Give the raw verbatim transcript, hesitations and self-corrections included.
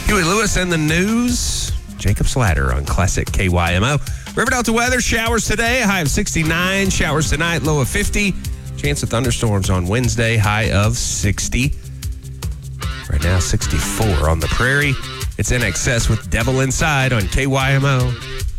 Huey Lewis and the news. Jacob Slatter on Classic K Y M O. River Delta weather, showers today, high of sixty-nine. Showers tonight, low of fifty. Chance of thunderstorms on Wednesday, high of sixty. Right now, sixty-four on the prairie. It's In Excess with Devil Inside on K Y M O.